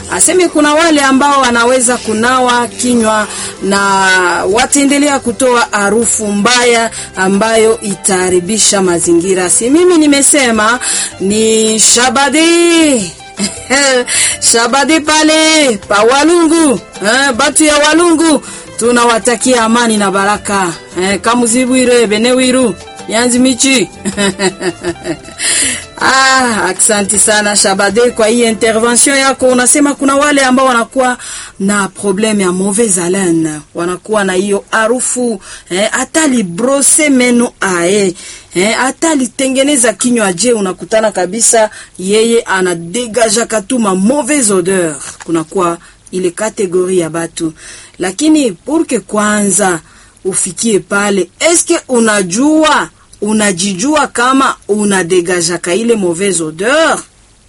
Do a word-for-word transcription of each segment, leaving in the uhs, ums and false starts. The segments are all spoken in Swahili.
Aseme kuna wale ambao wanaweza kunawa kinywa na wataendelea kutoa harufu mbaya ambayo itaharibisha mazingira. Si mimi nimesema, ni Shabadi. Shabadi pale pa Walungu, eh, batu ya Walungu tunawatakia amani na baraka. Eh, Kamuzibwire Benewiru Yanzi Michi. Ah, aksanti sana Shabade kwa hii intervention yako. Unasema kuna wale ambao wanakuwa na probleme ya mauvaise haleine, wanakuwa na hiyo harufu eh, atali brose meno ae eh, atali tengeneza kinywa je, unakutana kabisa yeye anadegaja katuma mauvaise odeur. Kunakuwa ile kategori ya batu, lakini purke kwanza ufikie pale, eske unajua unajijua kama unadegaja ka ile mauvaise odeur?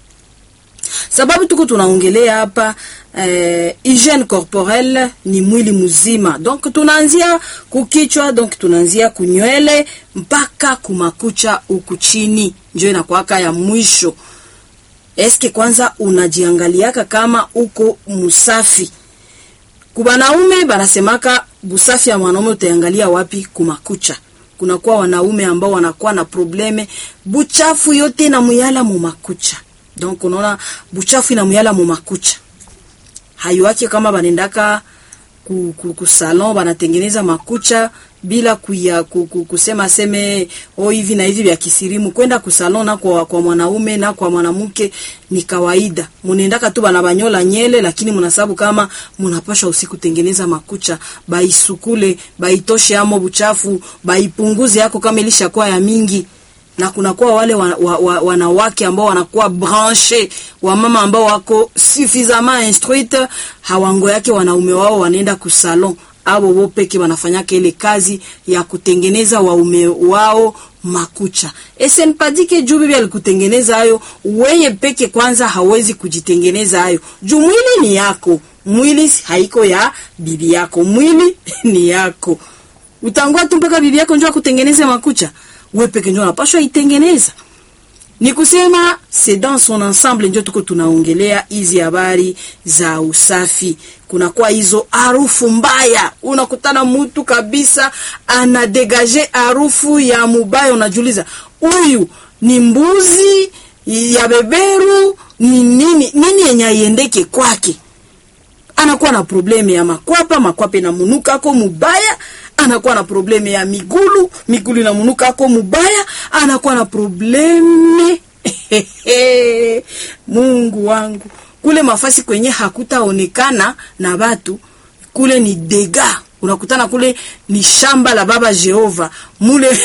Sababu tuko tunaongelea hapa eh, hygiene corporelle ni mwili mzima. Donc tunaanzia kukichwa, donc tunaanzia kunywele mpaka kumakucha huku chini, ndio inakuwa ya mwisho. Eske kwanza unajiangaliaka kama uko musafi? Kubanaume banasemaka busafi ya mwanaume utaangalia wapi? Kumakucha. Kuna kwa wanaume ambao wanakuwa na probleme buchafu yote na muyala mu makucha. Donc unaona buchafu na muyala mu makucha. Hayo yake kama banendaka ku, ku, ku salon banatengeneza makucha bila kuya ku, ku, kusema seme oh hivi na hivi vya kisirimu. Kwenda ku salon na kwa, kwa mwanaume na kwa mwanamke ni kawaida. Munendaka tu banabanyola nyele, lakini munasabu kama munapasha usiku tengeneza makucha, baisukule, baitoshe amo buchafu, baipunguze yako kama ilishakuwa ya mingi. Na kuna kwa wale wa, wa, wa, wanawake ambao wanakuwa branche, wa mama ambao wako suffisamment instruite, hawango yake wanaume wao wanaenda ku salon. Abo bo peke wanafanyaka ile kazi ya kutengeneza waume wao makucha. Ese npadike juu bibi alikutengeneza hayo, wewe peke kwanza hawezi kujitengeneza hayo. Juu mwili ni yako, mwili haiko ya bibi yako, mwili ni yako. Utangua tu mpaka bibi yako njoo kutengeneza makucha, wewe peke njoo unapaswa itengeneza. Ni kusema c'est dans son ensemble ndio tuko tunaongelea hizi habari za usafi. Kuna kwa hizo harufu mbaya, unakutana mtu kabisa anadegaje harufu ya mubaya, unajiuliza huyu ni mbuzi ya beberu ni nini nini yenye iendeke kwake? Anakuwa na probleme ya makwapa, makwapa na munuka ako mubaya, anakuwa na probleme ya migulu, migulu na munuka ako mubaya, anakuwa na probleme Mungu wangu, kule mafasi kwenye hakutaonekana na watu, kule ni dega. Unakutana kule ni shamba la baba Jehova. Mule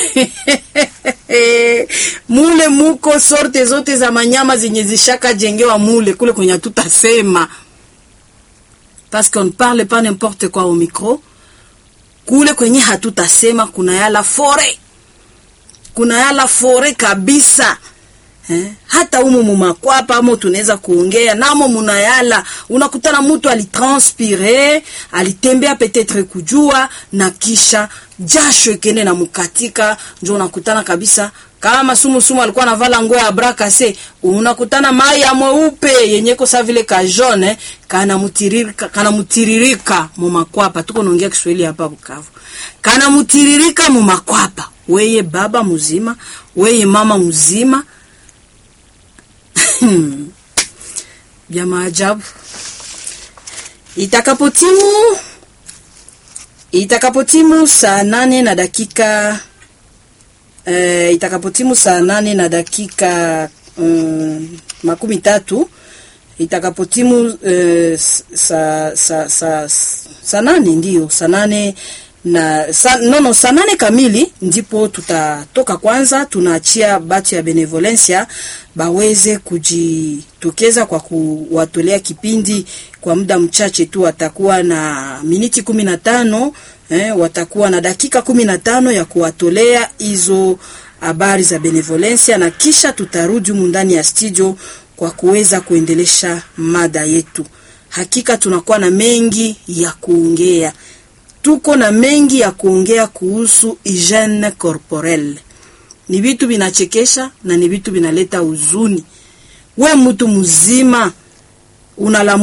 mule muko sorte zote za manyama zenye zishaka jengewa mule kule kwenye tutasema. Parce qu'on ne parle pas n'importe quoi au micro. Kule kwenye hatutasema kuna yala fore. Kuna yala fore kabisa. Eh? Hata umu mumakwapa amo tunaweza kuongea namo munayala. Unakutana mtu alitranspire, alitembea peut-être kujua, na kisha jasho ikene na mukatika, ndio unakutana kabisa kama sumu sumu alikuwa anavala nguo ya brakase, unakutana mai ya mweupe yenye kosa vile ka jaune kana mutiririka kana mutiririka mu makwapa. Tuko naongea Kiswahili hapa Bukavu. Kana mutiririka mu makwapa. Weye baba mzima, weye mama mzima. Bia maajabu. Itakapotimu Itakapotimu saa nane na dakika uh, itakapotimu saa nane na dakika um, makumi tatu, itakapotimu uh, saa sa, sa, sa nane ndiyo saa nane na sa, nono saa nane kamili ndipo tutatoka. Kwanza tunaachia bati ya Benevolencia baweze kujitokeza kwa kuwatolea kipindi kwa muda mchache tu. Watakuwa na miniti kumi na tano, eh, watakuwa na dakika kumi na tano ya kuwatolea hizo habari za Benevolencia, na kisha tutarudi ndani ya studio kwa kuweza kuendelesha mada yetu. Hakika tunakuwa na mengi ya kuongea. Tuko na mengi ya kuongea kuhusu hygiene corporelle. Ni vitu vinachekesha na ni vitu vinaleta huzuni. We mtu mzima unala